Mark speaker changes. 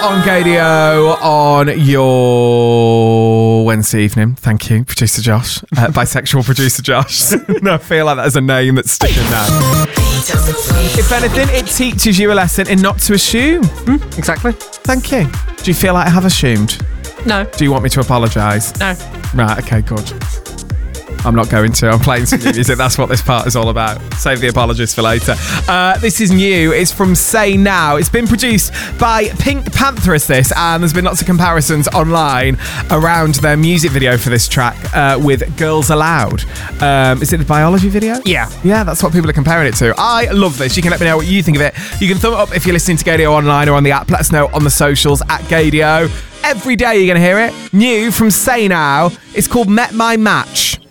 Speaker 1: on Gadio on your Wednesday evening. Thank you, producer Josh. Bisexual producer Josh. No, I feel like that is a name that's sticking now. If anything, it teaches you a lesson in not to assume.
Speaker 2: Exactly.
Speaker 1: Thank you. Do you feel like I have assumed?
Speaker 2: No.
Speaker 1: Do you want me to apologise?
Speaker 2: No.
Speaker 1: Right, okay, good. I'm not going to. I'm playing some new music. That's what this part is all about. Save the apologies for later. This is new. It's from Say Now. It's been produced by Pink Pantheress, this, and there's been lots of comparisons online around their music video for this track with Girls Aloud. Is it the biology video?
Speaker 2: Yeah.
Speaker 1: Yeah, that's what people are comparing it to. I love this. You can let me know what you think of it. You can thumb it up if you're listening to Gadio online or on the app. Let us know on the socials at Gadio. Every day you're going to hear it. New from Say Now. It's called Met My Match.